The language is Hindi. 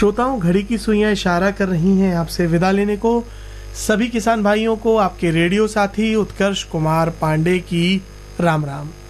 श्रोताओं, घड़ी की सुइयां इशारा कर रही हैं आपसे विदा लेने को। सभी किसान भाइयों को आपके रेडियो साथी उत्कर्ष कुमार पांडे की राम राम।